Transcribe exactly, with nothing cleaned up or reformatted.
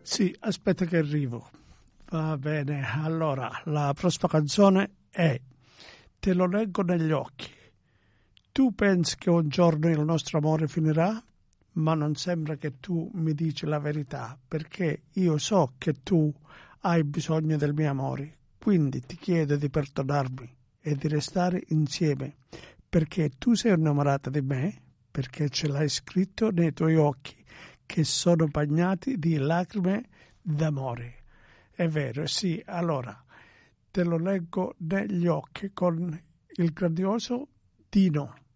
Sì, aspetta che arrivo. Va bene, allora, la prossima canzone è Te lo leggo negli occhi. Tu pensi che un giorno il nostro amore finirà, ma non sembra che tu mi dici la verità, perché io so che tu hai bisogno del mio amore, quindi ti chiedo di perdonarmi e di restare insieme, perché tu sei innamorata di me, perché ce l'hai scritto nei tuoi occhi, che sono bagnati di lacrime d'amore. È vero, sì, allora, te lo leggo negli occhi con il grandioso Dino.